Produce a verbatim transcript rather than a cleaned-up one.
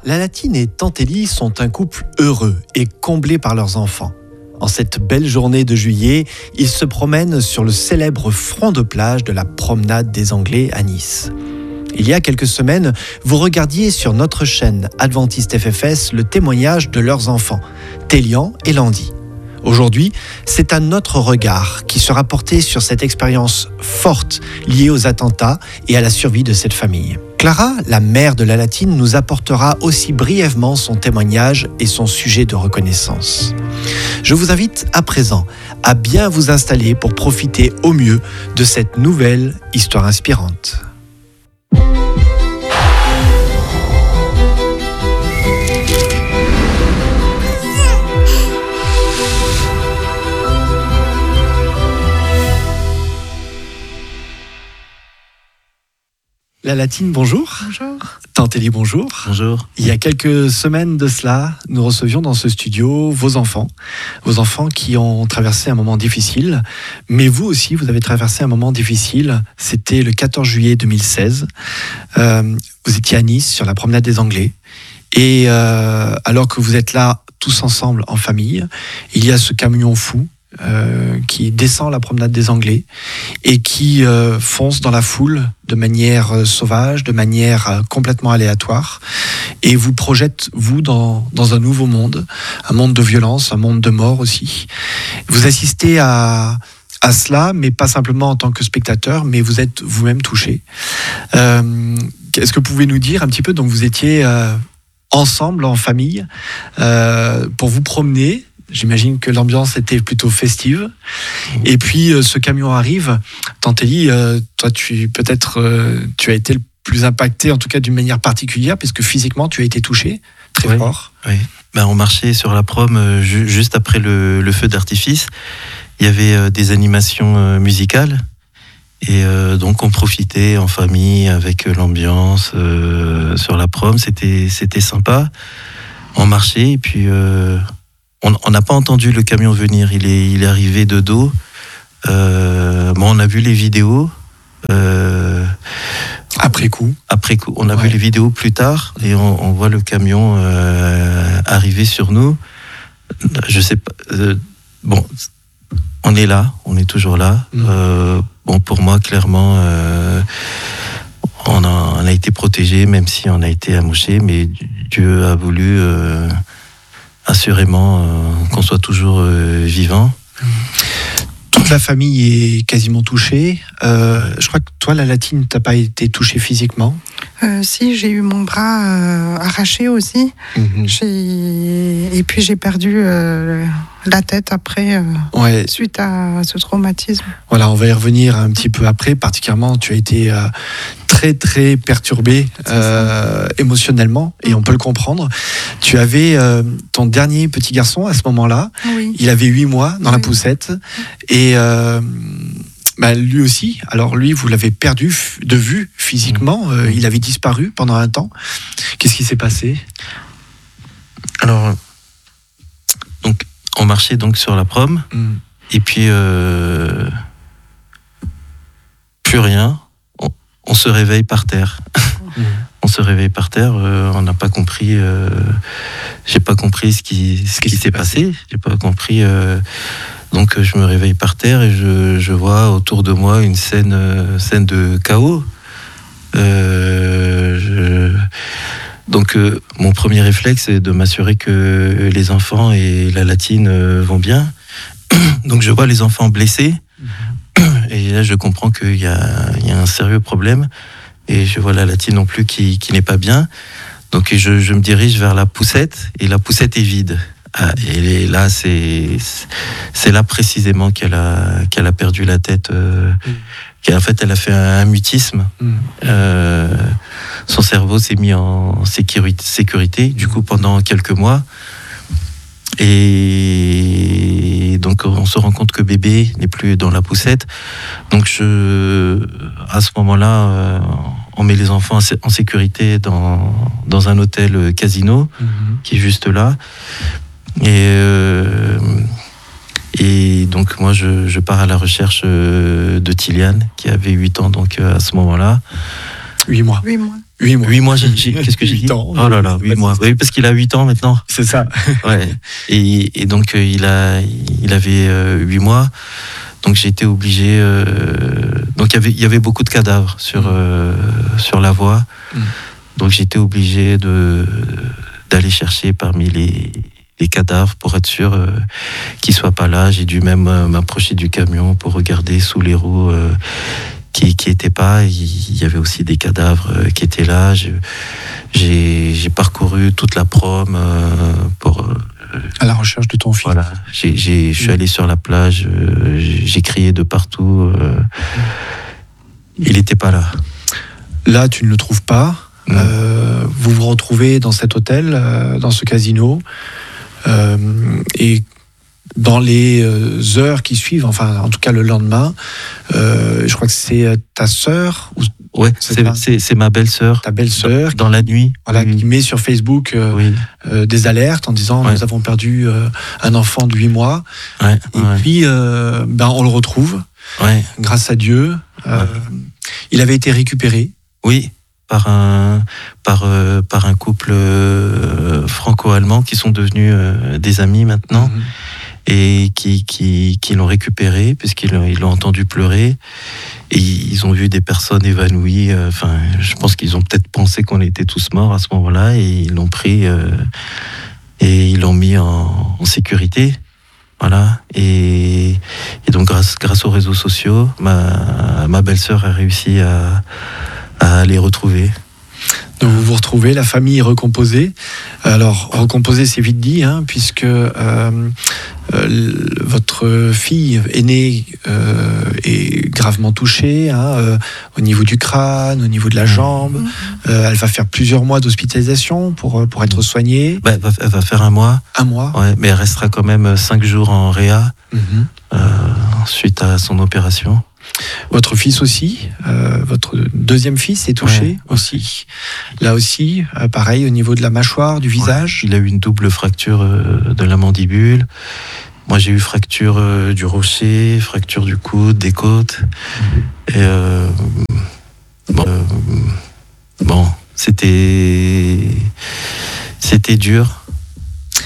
Lalatine et Tantelli sont un couple heureux et comblé par leurs enfants. En cette belle journée de juillet, ils se promènent sur le célèbre front de plage de la promenade des Anglais à Nice. Il y a quelques semaines, vous regardiez sur notre chaîne Adventiste F F S le témoignage de leurs enfants, Télian et Landy. Aujourd'hui, c'est un autre regard qui sera porté sur cette expérience forte liée aux attentats et à la survie de cette famille. Clara, la mère de Lalatine, nous apportera aussi brièvement son témoignage et son sujet de reconnaissance. Je vous invite à présent à bien vous installer pour profiter au mieux de cette nouvelle histoire inspirante. Lalatine, bonjour. Bonjour. Tantelli, bonjour. Bonjour. Il y a quelques semaines de cela, nous recevions dans ce studio vos enfants, vos enfants qui ont traversé un moment difficile, mais vous aussi, vous avez traversé un moment difficile. C'était le quatorze juillet deux mille seize. Euh, vous étiez à Nice, sur la promenade des Anglais, et euh, alors que vous êtes là tous ensemble en famille, il y a ce camion fou Euh, qui descend la promenade des Anglais et qui euh, fonce dans la foule de manière euh, sauvage, de manière euh, complètement aléatoire, et vous projette, vous, dans, dans un nouveau monde, un monde de violence, un monde de mort aussi. Vous assistez à, à cela, mais pas simplement en tant que spectateur, mais vous êtes vous-même touché. Euh, est-ce que vous pouvez nous dire un petit peu, donc vous étiez euh, ensemble, en famille, euh, pour vous promener. J'imagine que l'ambiance était plutôt festive. Et puis, euh, ce camion arrive. Tantelli, euh, toi, tu, peut-être, euh, tu as été le plus impacté, en tout cas d'une manière particulière, parce que physiquement, tu as été touché très oui, fort. Oui. Ben, on marchait sur la prom euh, ju- juste après le, le feu d'artifice. Il y avait euh, des animations euh, musicales. Et euh, donc, on profitait en famille avec euh, l'ambiance euh, sur la prom. C'était, c'était sympa. On marchait et puis... Euh, On n'a pas entendu le camion venir, il est, il est arrivé de dos. Euh, bon, on a vu les vidéos. Euh, après coup Après coup. On a ouais. vu les vidéos plus tard et on, on voit le camion euh, arriver sur nous. Je sais pas. Euh, bon, on est là, on est toujours là. Mmh. Euh, bon, pour moi, clairement, euh, on, a, on a été protégés, même si on a été amouchés, mais Dieu a voulu. Euh, assurément euh, qu'on soit toujours euh, vivant. Toute la famille est quasiment touchée. Euh, je crois que toi, Lalatine, t'as pas été touchée physiquement. Euh, si, j'ai eu mon bras euh, arraché aussi. Mm-hmm. J'ai... Et puis j'ai perdu euh, la tête après, euh, ouais. suite à ce traumatisme. Voilà, on va y revenir un petit peu après. Particulièrement, tu as été euh, très très perturbé euh, émotionnellement, et on peut le comprendre. Tu avais euh, ton dernier petit garçon à ce moment-là. Oui. Il avait huit mois dans oui. la poussette. Et euh, bah, lui aussi, alors lui, vous l'avez perdu de vue physiquement. Mmh. Euh, il avait disparu pendant un temps. Qu'est-ce qui s'est passé ? Alors, donc, on marchait donc sur la prom. Mmh. Et puis, euh, plus rien. On, on se réveille par terre. Mmh. On se réveille par terre. Euh, on n'a pas compris. Euh, j'ai pas compris ce qui, ce qui s'est passé. J'ai pas compris. Euh, donc, je me réveille par terre et je, je vois autour de moi une scène, euh, scène de chaos. Euh, je... Donc, euh, mon premier réflexe est de m'assurer que les enfants et Lalatine euh, vont bien. Donc, je vois les enfants blessés. Et là, je comprends qu'il y a, il y a un sérieux problème. Et je vois Lalatine non plus qui, qui n'est pas bien. Donc, je, je me dirige vers la poussette. Et la poussette est vide. Ah, et là, c'est, c'est là précisément qu'elle a, qu'elle a perdu la tête. Euh, mmh. qu'en fait, elle a fait un, un mutisme. Mmh. Euh, son cerveau s'est mis en sécurité, sécurité, du coup, pendant quelques mois. Et donc, on se rend compte que bébé n'est plus dans la poussette. Donc, je, à ce moment-là, euh, on met les enfants en sécurité dans, dans un hôtel casino, mmh. qui est juste là. Et, euh, et donc moi je, je pars à la recherche de Tiliane qui avait huit ans donc à ce moment-là. huit mois. huit mois. huit mois. huit mois, j'ai, j'ai, qu'est-ce que j'ai dit ans. Oh là là, huit mois. Oui, parce qu'il a huit ans maintenant. C'est ça. Ouais. Et, et donc, euh, il, a, il avait euh, huit mois. Donc, j'ai été obligé. Euh, donc, il y avait, il y avait beaucoup de cadavres sur, euh, sur la voie. Mm. Donc, j'étais obligé de, d'aller chercher parmi les, les cadavres pour être sûr euh, qu'ils ne soient pas là. J'ai dû même euh, m'approcher du camion pour regarder sous les roues. Euh, qui qui étaient pas, il y avait aussi des cadavres qui étaient là. Je, j'ai j'ai parcouru toute la prom euh, pour euh, à la recherche de ton fils. Voilà, j'ai j'ai je suis allé sur la plage, euh, j'ai crié de partout. Euh, il n'était pas là. Là, tu ne le trouves pas. Euh, vous vous retrouvez dans cet hôtel, euh, dans ce casino, euh, et dans les heures qui suivent, enfin en tout cas le lendemain, euh, je crois que c'est ta sœur. Ou ouais, c'est, c'est, c'est ma belle-sœur. Ta belle-sœur. Dans, dans la nuit. Voilà, oui. Qui met sur Facebook euh, oui. euh, des alertes en disant ouais. nous avons perdu euh, un enfant de huit mois. Ouais, et ouais. puis euh, ben, on le retrouve, ouais. grâce à Dieu. Euh, ouais. Il avait été récupéré. Oui. Par un, par, euh, par un couple euh, franco-allemand qui sont devenus euh, des amis maintenant. Mm-hmm. Et qui, qui, qui l'ont récupéré, puisqu'ils ils l'ont entendu pleurer. Et ils ont vu des personnes évanouies. Enfin, euh, je pense qu'ils ont peut-être pensé qu'on était tous morts à ce moment-là. Et ils l'ont pris euh, et ils l'ont mis en, en sécurité. Voilà. Et, et donc, grâce, grâce aux réseaux sociaux, ma, ma belle-sœur a réussi à, à les retrouver. Donc vous vous retrouvez, la famille est recomposée. Alors recomposée, c'est vite dit, hein, puisque euh, euh, votre fille aînée euh, est gravement touchée, hein, euh, au niveau du crâne, au niveau de la jambe. Euh, elle va faire plusieurs mois d'hospitalisation pour pour être soignée. Bah, elle, va, elle va faire un mois. Un mois. Ouais, mais elle restera quand même cinq jours en réa mm-hmm. euh, suite à son opération. Votre fils aussi, euh, votre deuxième fils est touché ouais, aussi. Là aussi, euh, pareil, au niveau de la mâchoire, du visage. Ouais, il a eu une double fracture euh, de la mandibule. Moi, j'ai eu fracture euh, du rocher, fracture du coude, des côtes. Et euh, bon, euh, bon, c'était, c'était dur.